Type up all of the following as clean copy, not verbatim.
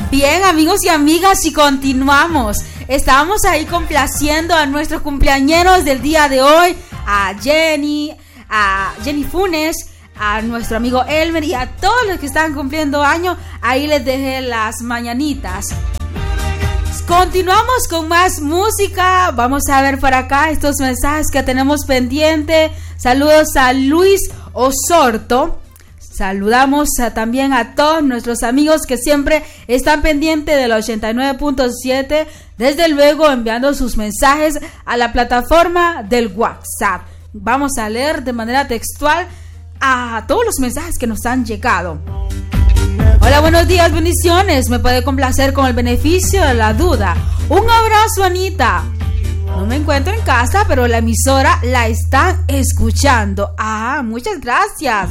Bien, amigos y amigas, y continuamos. Estamos ahí complaciendo a nuestros cumpleañeros del día de hoy, a Jenny Funes, a nuestro amigo Elmer y a todos los que están cumpliendo años. Ahí les dejé las mañanitas. Continuamos con más música. Vamos a ver por acá estos mensajes que tenemos pendiente. Saludos a Luis Osorto. Saludamos también a todos nuestros amigos que siempre están pendientes del 89.7, desde luego enviando sus mensajes a la plataforma del WhatsApp. Vamos a leer de manera textual a todos los mensajes que nos han llegado. Hola, buenos días, bendiciones. Me puede complacer con el beneficio de la duda. Un abrazo, Anita. No me encuentro en casa, pero la emisora la están escuchando. Muchas gracias.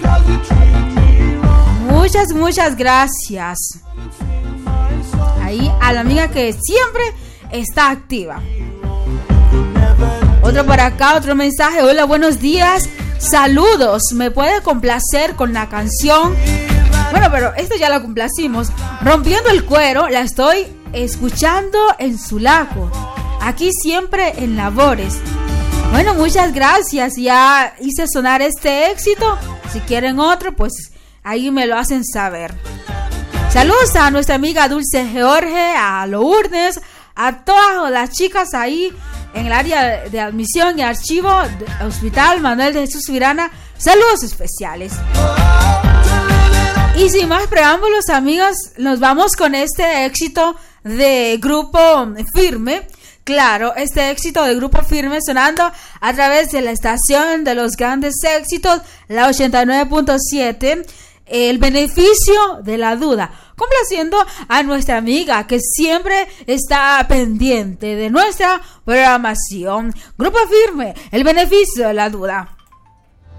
Muchas gracias. Ahí a la amiga que siempre está activa. Otro por acá, otro mensaje. Hola, buenos días. Saludos. ¿Me puede complacer con la canción? Bueno, pero esto ya lo complacimos. Rompiendo el cuero, la estoy escuchando en Sulaco. Aquí siempre en labores. Bueno, muchas gracias. Ya hice sonar este éxito. Si quieren otro, pues ahí me lo hacen saber. Saludos a nuestra amiga Dulce Jorge, a Lourdes, a todas las chicas ahí en el área de admisión y archivo del Hospital Manuel de Jesús Virana. Saludos especiales. Y sin más preámbulos, amigos, nos vamos con este éxito de Grupo Firme. Claro, este éxito de Grupo Firme sonando a través de la estación de los grandes éxitos, la 89.7, el beneficio de la duda, complaciendo a nuestra amiga que siempre está pendiente de nuestra programación. Grupo Firme, el beneficio de la duda.